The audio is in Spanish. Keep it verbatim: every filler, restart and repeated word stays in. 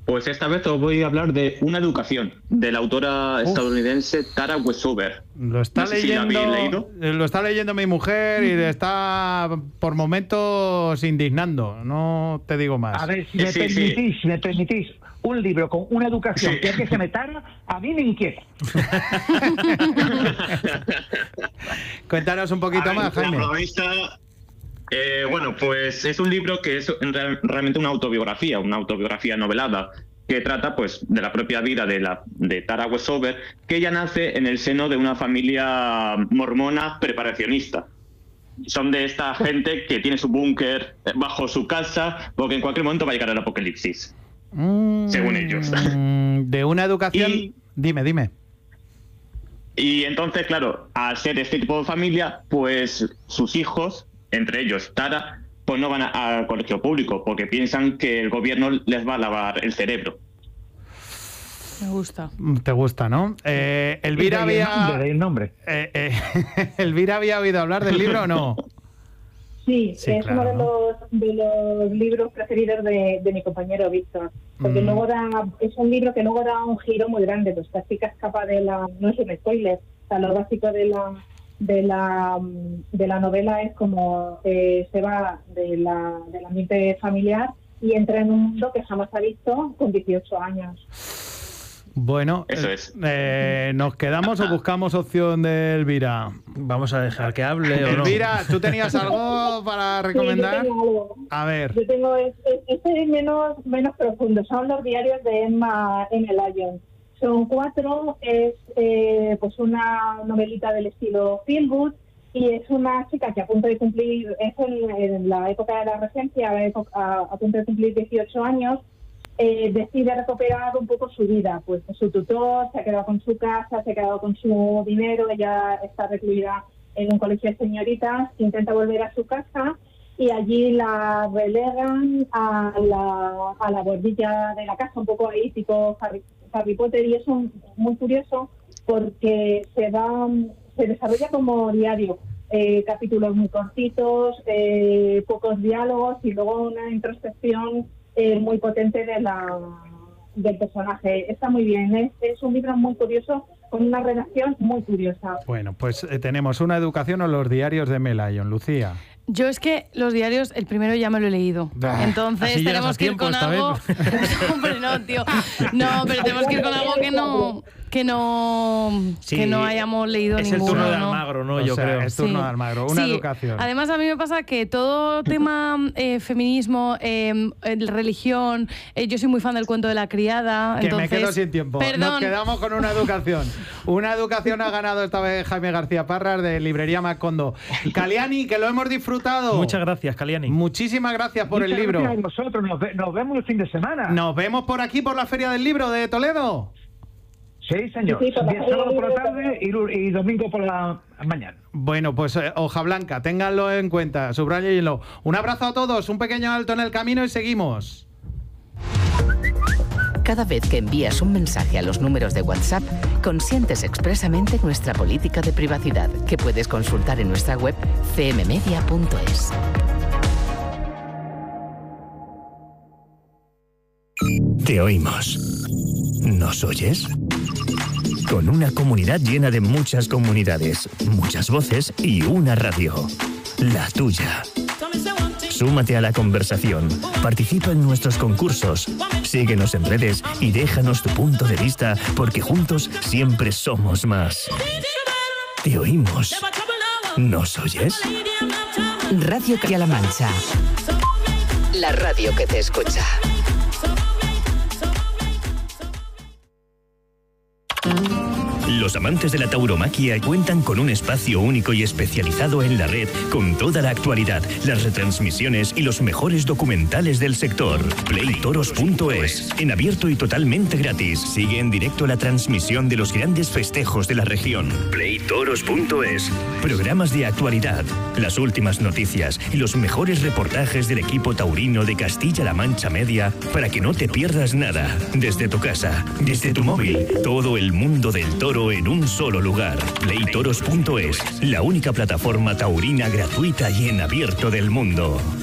Pues esta vez os voy a hablar de Una educación, de la autora Uf. estadounidense Tara Westover. Lo está No sé si la leyendo, habéis leído. lo está leyendo mi mujer y le está por momentos indignando. No te digo más. A ver, si me Sí, permitís, si me permitís, un libro con una educación Sí. que es que se me tara, a mí me inquieta. Cuéntanos un poquito A ver, más, la Jaime. protagonista, eh, bueno, pues es un libro que es en real- realmente una autobiografía, una autobiografía novelada, que trata pues de la propia vida de, la, de Tara Westover, que ella nace en el seno de una familia mormona preparacionista. Son de esta gente que tiene su búnker bajo su casa, porque en cualquier momento va a llegar el apocalipsis. Mm, según ellos. De una educación... Y- Dime, dime. Y entonces, claro, al ser este tipo de familia, pues sus hijos, entre ellos Tara, pues no van a- al colegio público porque piensan que el gobierno les va a lavar el cerebro. Me gusta. Te gusta, ¿no? Eh, Elvira Y de ahí el había... nombre, de ahí el nombre. eh, eh, ¿Elvira había oído hablar del libro o no? Sí, Sí, es claro, uno de, ¿no? los, de los libros preferidos de, de mi compañero Víctor, porque Mm. luego da, es un libro que luego da un giro muy grande, pues casi que escapa de la, no es un spoiler, o sea, lo básico de la de la de la novela es como eh, se va de la, del ambiente familiar y entra en un mundo que jamás ha visto con dieciocho años. Bueno, Eso eh, es. eh, ¿nos quedamos o buscamos opción de Elvira? Vamos a dejar que hable o no. Elvira, ¿tú tenías algo para recomendar? Sí, yo tengo algo. A ver. Yo tengo este, este es menos menos profundo, son los diarios de Emma M. Lyon. Son cuatro, es eh, pues una novelita del estilo feel good y es una chica que a punto de cumplir, es en, en la época de la regencia, a, a, a punto de cumplir dieciocho años, eh, decide recuperar un poco su vida, pues su tutor se ha quedado con su casa, se ha quedado con su dinero, ella está recluida en un colegio de señoritas, intenta volver a su casa y allí la relegan a la, a la bordilla de la casa, un poco ahí tipo Harry, Harry Potter, y es un, muy curioso porque se va se desarrolla como diario, eh, capítulos muy cortitos, eh, pocos diálogos y luego una introspección eh, muy potente de la del personaje. Está muy bien, es, es un libro muy curioso con una redacción muy curiosa. Bueno, pues eh, tenemos Una educación o los diarios de Melayon. Lucía. Yo es que los diarios, el primero ya me lo he leído. Ah, Entonces así llegas tenemos a que ir tiempo con esta algo. Hombre, no, tío. No, pero tenemos que ir con algo que no. Que no, Sí, que no hayamos leído es el ninguno. turno de ¿no? Almagro, ¿no? O Yo sea, creo. es turno Sí. de Almagro. Una Sí. educación. Además, a mí me pasa que todo tema eh, feminismo, eh, religión, eh, yo soy muy fan del cuento de la criada. Que entonces, me quedo sin tiempo. Perdón. Nos quedamos con Una educación. Una educación ha ganado esta vez Jaime García Parras de Librería Macondo. Caliani, que lo hemos disfrutado. Muchas gracias, Caliani. Muchísimas gracias por el Muchas libro. gracias a nosotros, nos, ve- nos vemos el fin de semana. Nos vemos por aquí, por la Feria del Libro de Toledo. Sí, señor. Sí, por la Día feria sábado por la libre tarde y, lu- y domingo por la mañana. Bueno, pues eh, hoja blanca, ténganlo en cuenta, subrayenlo. Un abrazo a todos, un pequeño alto en el camino y seguimos. Cada vez que envías un mensaje a los números de WhatsApp, consientes expresamente nuestra política de privacidad, que puedes consultar en nuestra web c m media punto es. Te oímos. ¿Nos oyes? Con una comunidad llena de muchas comunidades, muchas voces y una radio. La tuya. Súmate a la conversación, participa en nuestros concursos, síguenos en redes y déjanos tu punto de vista, porque juntos siempre somos más. Te oímos. ¿Nos oyes? Radio Castilla-La Mancha. La radio que te escucha. Los amantes de la tauromaquia cuentan con un espacio único y especializado en la red, con toda la actualidad, las retransmisiones y los mejores documentales del sector. play toros punto es, en abierto y totalmente gratis. Sigue en directo la transmisión de los grandes festejos de la región. play toros punto es. Programas de actualidad, las últimas noticias y los mejores reportajes del equipo taurino de Castilla-La Mancha Media para que no te pierdas nada. Desde tu casa, desde tu móvil, todo el mundo del toro en un solo lugar. play toros punto es, la única plataforma taurina gratuita y en abierto del mundo.